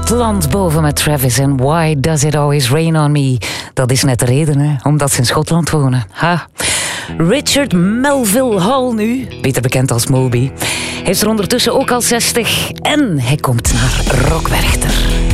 Schotland boven met Travis en Why Does It Always Rain On Me? Dat is net de reden, hè? Omdat ze in Schotland wonen. Ha. Richard Melville Hall nu, beter bekend als Moby, heeft er ondertussen ook al 60 en hij komt naar Rock Werchter.